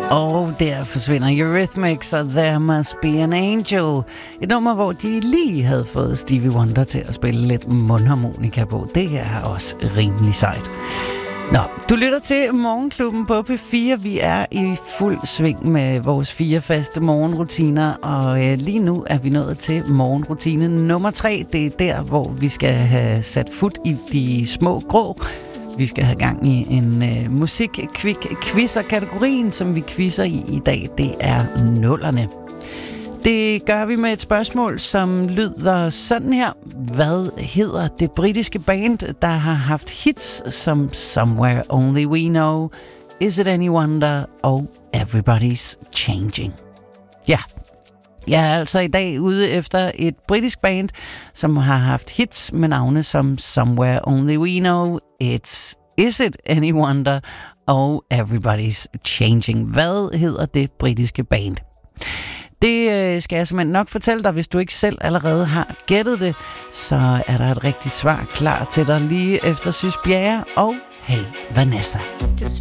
Og der forsvinder Eurythmics og There Must Be an Angel. Et nummer, hvor de lige havde fået Stevie Wonder til at spille lidt mundharmonika på. Det er også rimelig sejt. Nå, du lytter til Morgenklubben på P4. Vi er i fuld sving med vores 4 faste morgenrutiner, og lige nu er vi nået til morgenrutine nummer 3. Det er der, hvor vi skal have sat fod i de små grå. Vi skal have gang i en musik-quiz-kategorien, som vi quizzer i dag. Det er nullerne. Det gør vi med et spørgsmål, som lyder sådan her. Hvad hedder det britiske band, der har haft hits som Somewhere Only We Know, Is It Any Wonder og Everybody's Changing? Ja. Jeg er altså i dag ude efter et britisk band, som har haft hits med navne som Somewhere Only We Know, Is It Any Wonder og Everybody's Changing. Hvad hedder det britiske band? Det skal jeg simpelthen nok fortælle dig, hvis du ikke selv allerede har gættet det. Så er der et rigtigt svar klar til dig lige efter Sys Bjerre og Hey Vanessa. Just